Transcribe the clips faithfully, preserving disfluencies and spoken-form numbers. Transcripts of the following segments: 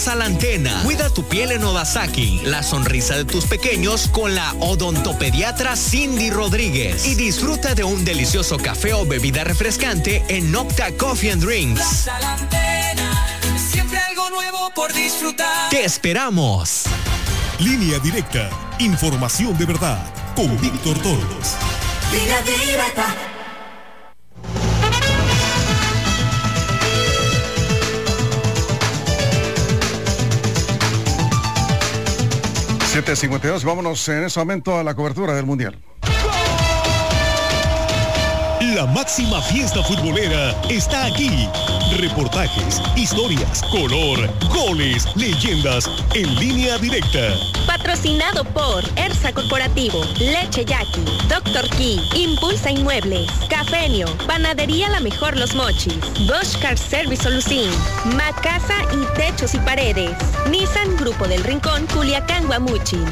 A la antena. Cuida tu piel en Odasaki, la sonrisa de tus pequeños con la odontopediatra Cindy Rodríguez. Y disfruta de un delicioso café o bebida refrescante en Nocta Coffee and Drinks. A la antena, siempre algo nuevo por disfrutar. ¡Te esperamos! Línea Directa, información de verdad, con Víctor Torres. Línea Directa. siete cincuenta y dos, vámonos en ese momento a la cobertura del Mundial. La máxima fiesta futbolera está aquí. Reportajes, historias, color, goles, leyendas, en Línea Directa. Patrocinado por Ersa Corporativo, Leche Yaqui, Doctor Key, Impulsa Inmuebles, Cafenio, Panadería La Mejor Los Mochis, Bosch Car Service Solucín, Macasa y Techos y Paredes, Nissan Grupo del Rincón, Culiacán, Guamuchil.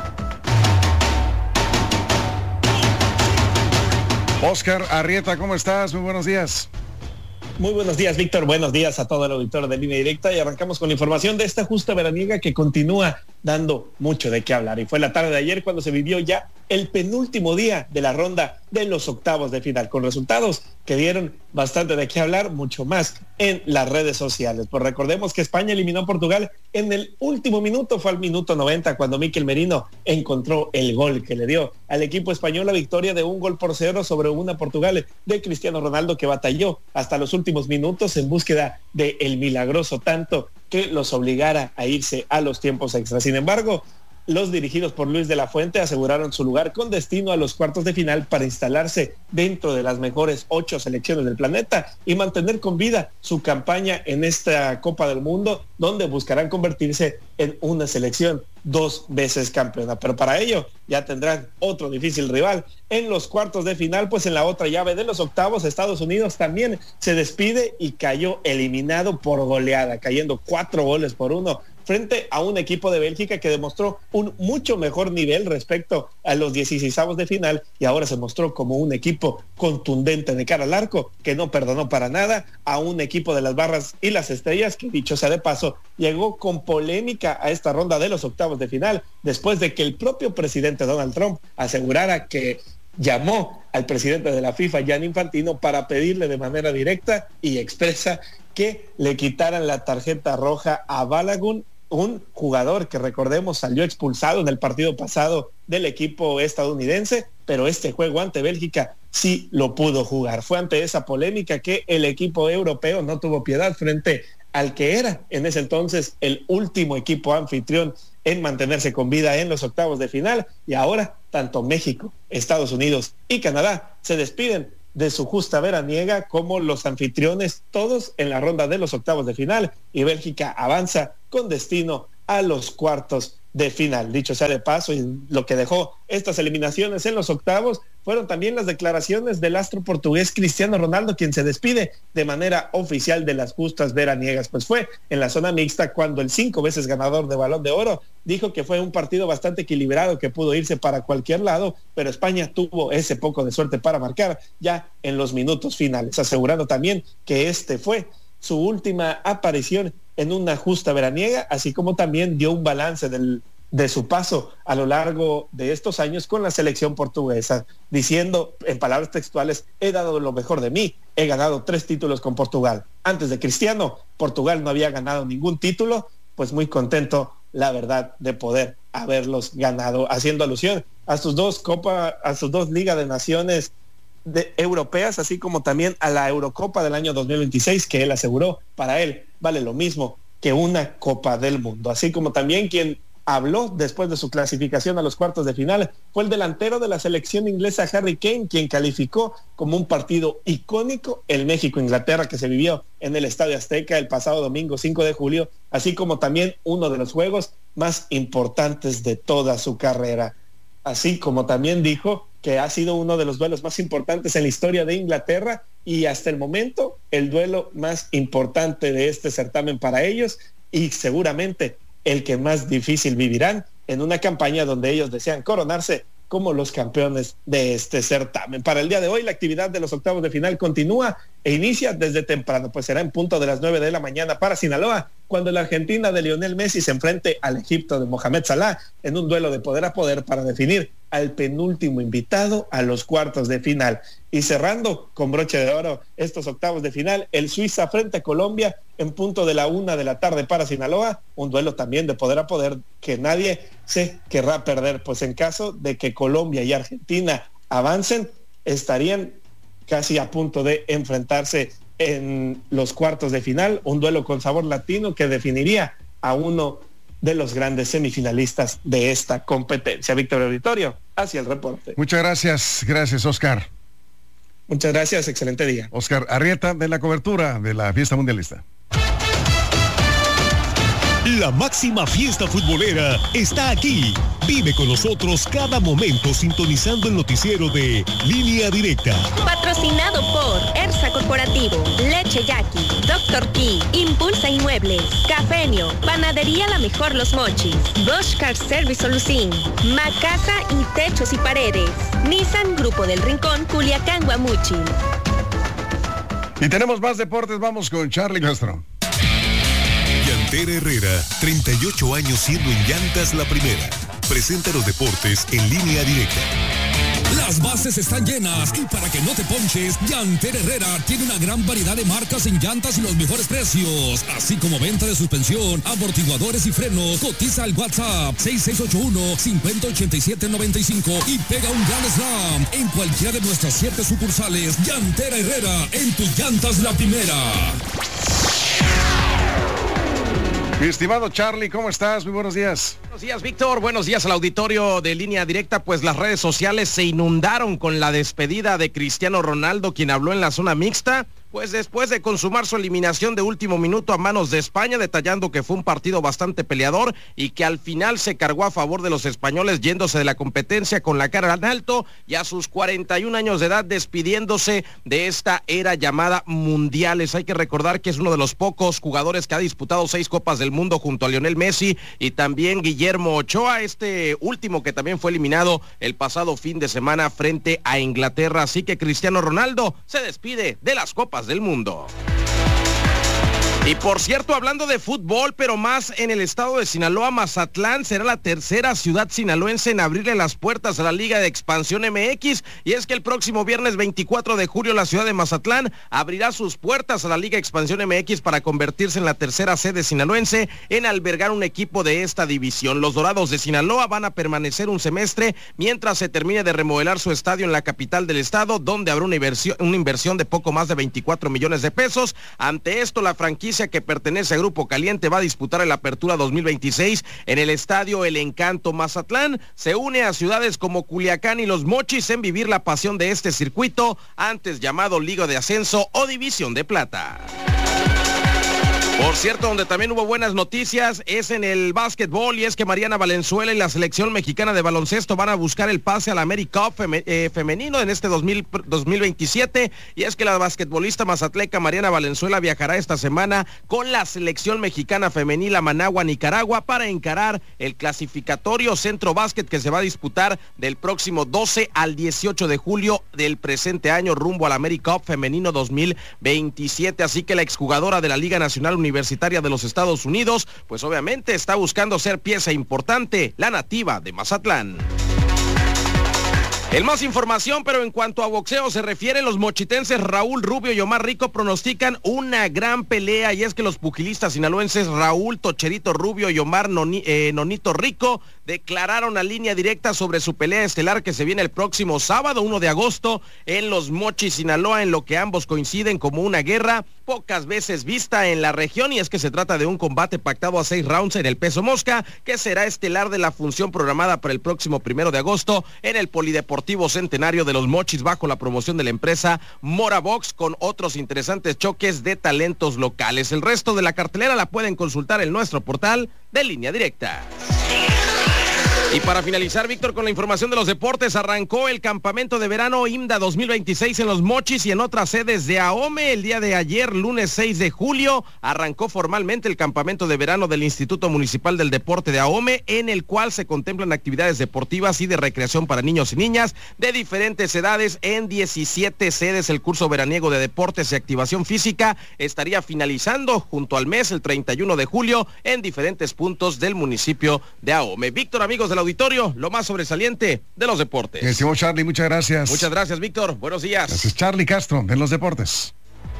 Oscar Arrieta, ¿cómo estás? Muy buenos días. Muy buenos días, Víctor. Buenos días a todo el auditorio de Línea Directa y arrancamos con la información de esta justa veraniega que continúa dando mucho de qué hablar. Y fue la tarde de ayer cuando se vivió ya el penúltimo día de la ronda de los octavos de final, con resultados que dieron bastante de qué hablar, mucho más en las redes sociales. Pues recordemos que España eliminó a Portugal en el último minuto, fue al minuto noventa cuando Mikel Merino encontró el gol que le dio al equipo español la victoria de un gol por cero sobre una Portugal de Cristiano Ronaldo, que batalló hasta los últimos minutos en búsqueda del milagroso tanto que los obligara a irse a los tiempos extras. Sin embargo, los dirigidos por Luis de la Fuente aseguraron su lugar con destino a los cuartos de final para instalarse dentro de las mejores ocho selecciones del planeta y mantener con vida su campaña en esta Copa del Mundo, donde buscarán convertirse en una selección dos veces campeona. Pero para ello ya tendrán otro difícil rival en los cuartos de final, pues en la otra llave de los octavos Estados Unidos también se despide y cayó eliminado por goleada, cayendo cuatro goles por uno frente a un equipo de Bélgica que demostró un mucho mejor nivel respecto a los dieciseisavos de final y ahora se mostró como un equipo contundente de cara al arco, que no perdonó para nada a un equipo de las barras y las estrellas que, dicho sea de paso, llegó con polémica a esta ronda de los octavos de final después de que el propio presidente Donald Trump asegurara que llamó al presidente de la FIFA, Gianni Infantino, para pedirle de manera directa y expresa que le quitaran la tarjeta roja a Balogun, un jugador que, recordemos, salió expulsado en el partido pasado del equipo estadounidense, pero este juego ante Bélgica sí lo pudo jugar. Fue ante esa polémica que el equipo europeo no tuvo piedad frente al que era en ese entonces el último equipo anfitrión en mantenerse con vida en los octavos de final, y ahora tanto México, Estados Unidos y Canadá se despiden de su justa veraniega como los anfitriones, todos en la ronda de los octavos de final, y Bélgica avanza con destino a los cuartos de final. Dicho sea de paso, y lo que dejó estas eliminaciones en los octavos fueron también las declaraciones del astro portugués Cristiano Ronaldo, quien se despide de manera oficial de las justas veraniegas. Pues fue en la zona mixta cuando el cinco veces ganador de Balón de Oro dijo que fue un partido bastante equilibrado, que pudo irse para cualquier lado, pero España tuvo ese poco de suerte para marcar ya en los minutos finales, asegurando también que este fue su última aparición en una justa veraniega, así como también dio un balance del, de su paso a lo largo de estos años con la selección portuguesa, diciendo en palabras textuales: he dado lo mejor de mí, he ganado tres títulos con Portugal. Antes de Cristiano, Portugal no había ganado ningún título, pues muy contento, la verdad, de poder haberlos ganado, haciendo alusión a sus dos Copa, a sus dos Liga de Naciones de europeas, así como también a la Eurocopa del año dos mil veintiséis, que él aseguró para él vale lo mismo que una Copa del Mundo. Así como también quien habló después de su clasificación a los cuartos de final fue el delantero de la selección inglesa Harry Kane, quien calificó como un partido icónico el México-Inglaterra que se vivió en el Estadio Azteca el pasado domingo cinco de julio, así como también uno de los juegos más importantes de toda su carrera. Así como también dijo que ha sido uno de los duelos más importantes en la historia de Inglaterra y hasta el momento el duelo más importante de este certamen para ellos, y seguramente el que más difícil vivirán en una campaña donde ellos desean coronarse como los campeones de este certamen. Para el día de hoy la actividad de los octavos de final continúa e inicia desde temprano, pues será en punto de las nueve de la mañana para Sinaloa, cuando la Argentina de Lionel Messi se enfrente al Egipto de Mohamed Salah en un duelo de poder a poder para definir al penúltimo invitado a los cuartos de final. Y cerrando con broche de oro estos octavos de final, el Suiza frente a Colombia en punto de la una de la tarde para Sinaloa, un duelo también de poder a poder que nadie se querrá perder, pues en caso de que Colombia y Argentina avancen, estarían casi a punto de enfrentarse en los cuartos de final, un duelo con sabor latino que definiría a uno de los grandes semifinalistas de esta competencia. Víctor Auditorio, hacia el reporte. Muchas gracias, gracias Oscar. Muchas gracias, excelente día. Oscar Arrieta de la cobertura de la fiesta mundialista. La máxima fiesta futbolera está aquí. Vive con nosotros cada momento sintonizando el noticiero de Línea Directa. Patrocinado por ERSA Corporativo, Leche Yaqui, Doctor Key, Impulsa Inmuebles, Cafenio, Panadería La Mejor Los Mochis, Bosch Car Service Solucín, Macasa y Techos y Paredes, Nissan Grupo del Rincón, Culiacán, Guamuchil. Y tenemos más deportes, vamos con Charlie Castro. Llantera Herrera, treinta y ocho años siendo en llantas la primera. Presenta los deportes en Línea Directa. Las bases están llenas y para que no te ponches, Llantera Herrera tiene una gran variedad de marcas en llantas y los mejores precios, así como venta de suspensión, amortiguadores y frenos. Cotiza al WhatsApp seis seis ocho uno, cinco cero ocho siete nueve cinco y pega un gran slam en cualquiera de nuestras siete sucursales. Llantera Herrera, en tus llantas la primera. Mi estimado Charlie, ¿cómo estás? Muy buenos días. Buenos días, Víctor. Buenos días al auditorio de Línea Directa. Pues las redes sociales se inundaron con la despedida de Cristiano Ronaldo, quien habló en la zona mixta. Pues después de consumar su eliminación de último minuto a manos de España, detallando que fue un partido bastante peleador y que al final se cargó a favor de los españoles, yéndose de la competencia con la cara en alto y a sus cuarenta y un años de edad despidiéndose de esta era llamada mundiales. Hay que recordar que es uno de los pocos jugadores que ha disputado seis Copas del Mundo junto a Lionel Messi y también Guillermo Ochoa, este último que también fue eliminado el pasado fin de semana frente a Inglaterra. Así que Cristiano Ronaldo se despide de las Copas del Mundo. Y por cierto, hablando de fútbol, pero más en el estado de Sinaloa, Mazatlán será la tercera ciudad sinaloense en abrirle las puertas a la Liga de Expansión M X, y es que el próximo viernes veinticuatro de julio la ciudad de Mazatlán abrirá sus puertas a la Liga Expansión M X para convertirse en la tercera sede sinaloense en albergar un equipo de esta división. Los Dorados de Sinaloa van a permanecer un semestre mientras se termine de remodelar su estadio en la capital del estado, donde habrá una inversión, una inversión de poco más de veinticuatro millones de pesos. Ante esto, la franquicia que pertenece a Grupo Caliente va a disputar el Apertura dos mil veintiséis en el estadio El Encanto. Mazatlán se une a ciudades como Culiacán y Los Mochis en vivir la pasión de este circuito, antes llamado Liga de Ascenso o División de Plata. Por cierto, donde también hubo buenas noticias es en el básquetbol, y es que Mariana Valenzuela y la selección mexicana de baloncesto van a buscar el pase al America Cup feme, eh, femenino en este dos mil veintisiete, y es que la basquetbolista mazatleca Mariana Valenzuela viajará esta semana con la selección mexicana femenil a Managua, Nicaragua, para encarar el clasificatorio Centro Básquet que se va a disputar del próximo doce al dieciocho de julio del presente año rumbo al America Cup femenino dos mil veintisiete. Así que la exjugadora de la Liga Nacional Universitaria de los Estados Unidos, pues obviamente está buscando ser pieza importante, la nativa de Mazatlán. El más información, pero en cuanto a boxeo se refiere, los mochitenses Raúl Rubio y Omar Rico pronostican una gran pelea, y es que los pugilistas sinaloenses Raúl Tocherito Rubio y Omar Noni, eh, Nonito Rico declararon a Línea Directa sobre su pelea estelar que se viene el próximo sábado uno de agosto en Los Mochis, Sinaloa, en lo que ambos coinciden como una guerra pocas veces vista en la región, y es que se trata de un combate pactado a seis rounds en el peso mosca, que será estelar de la función programada para el próximo primero de agosto en el Polideportivo Centenario de Los Mochis, bajo la promoción de la empresa Mora Box, con otros interesantes choques de talentos locales. El resto de la cartelera la pueden consultar en nuestro portal de Línea Directa. Y para finalizar, Víctor, con la información de los deportes, arrancó el campamento de verano IMDA dos mil veintiséis en Los Mochis y en otras sedes de AOME. El día de ayer, lunes seis de julio, arrancó formalmente el campamento de verano del Instituto Municipal del Deporte de AOME, en el cual se contemplan actividades deportivas y de recreación para niños y niñas de diferentes edades en diecisiete sedes. El curso veraniego de deportes y activación física estaría finalizando junto al mes, el treinta y uno de julio, en diferentes puntos del municipio de AOME. Víctor, amigos del auditorio, lo más sobresaliente de los deportes. Estimado Charlie, muchas gracias. Muchas gracias, Víctor. Buenos días. Gracias, Charlie Castro, en los deportes.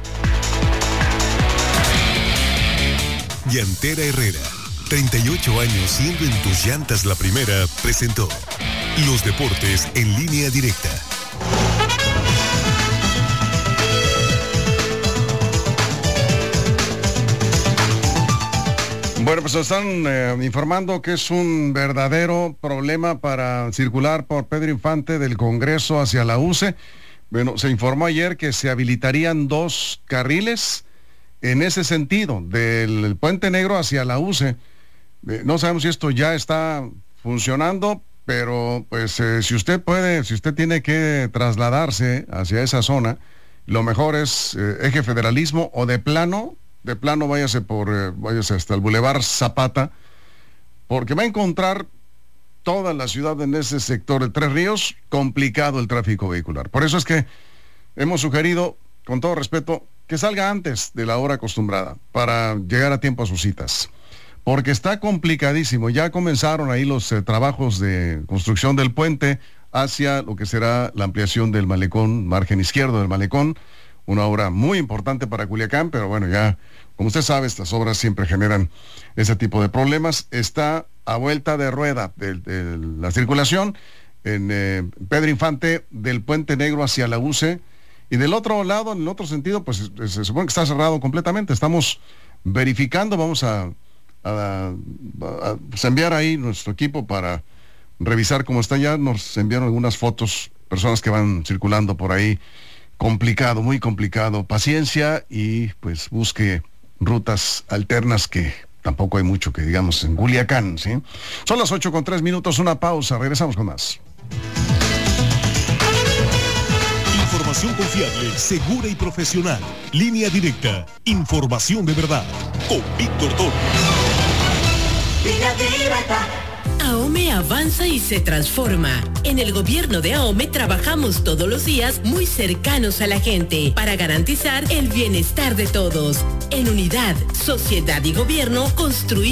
Llantera Herrera, treinta y ocho años siendo en tus llantas la primera, presentó Los Deportes en Línea Directa. Bueno, pues están eh, informando que es un verdadero problema para circular por Pedro Infante del Congreso hacia la U C E. Bueno, se informó ayer que se habilitarían dos carriles en ese sentido, del Puente Negro hacia la U C E. Eh, no sabemos si esto ya está funcionando, pero pues eh, si usted puede, si usted tiene que trasladarse hacia esa zona, lo mejor es eh, Eje Federalismo o de plano, de plano váyase por, eh, váyase hasta el Boulevard Zapata, porque va a encontrar toda la ciudad en ese sector de Tres Ríos complicado el tráfico vehicular. Por eso es que hemos sugerido, con todo respeto, que salga antes de la hora acostumbrada para llegar a tiempo a sus citas, porque está complicadísimo. Ya comenzaron ahí los eh, trabajos de construcción del puente hacia lo que será la ampliación del malecón, margen izquierdo del malecón, una obra muy importante para Culiacán, pero bueno, ya, como usted sabe, estas obras siempre generan ese tipo de problemas. Está a vuelta de rueda de, de la circulación en eh, Pedro Infante del Puente Negro hacia la U C E, y del otro lado, en el otro sentido, pues se supone que está cerrado completamente. Estamos verificando, vamos a, a, a, a pues, enviar ahí nuestro equipo para revisar cómo está. Ya nos enviaron algunas fotos, personas que van circulando por ahí. Complicado, muy complicado. Paciencia y pues busque rutas alternas, que tampoco hay mucho que digamos en Culiacán, ¿sí? Son las ocho con tres minutos, una pausa, regresamos con más. Información confiable, segura y profesional. Línea Directa, información de verdad. Con Víctor Torres. Línea Directa. AOME avanza y se transforma. En el gobierno de AOME trabajamos todos los días muy cercanos a la gente para garantizar el bienestar de todos. En unidad, sociedad y gobierno construimos